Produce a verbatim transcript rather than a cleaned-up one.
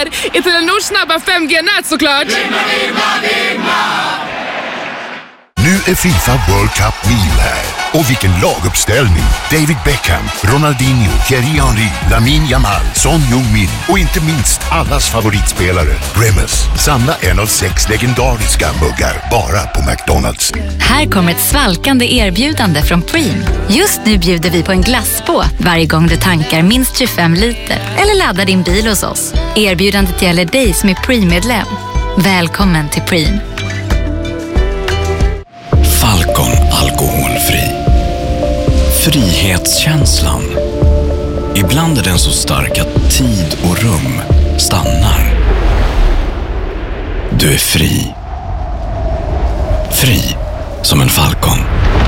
pengar i Telenors snabba fem G-nät såklart. Nu är FIFA World Cup Mil här. Och vilken laguppställning! David Beckham, Ronaldinho, Thierry Henry, Lamine Yamal, Son Heung-min och inte minst allas favoritspelare, Remus. Samla en av sex legendariska muggar bara på McDonalds. Här kommer ett svalkande erbjudande från Preem. Just nu bjuder vi på en glassbåt varje gång du tankar minst tjugofem liter eller laddar din bil hos oss. Erbjudandet gäller dig som är Preem-medlem. Välkommen till Preem. Falcon alkoholfri. Frihetskänslan. Ibland är den så stark att tid och rum stannar. Du är fri. Fri som en falcon.